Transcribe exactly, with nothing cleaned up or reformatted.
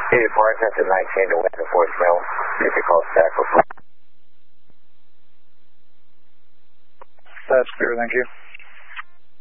eighty-four, I sent the nineteen to win the voicemail. If you call us back before. That's clear, thank you.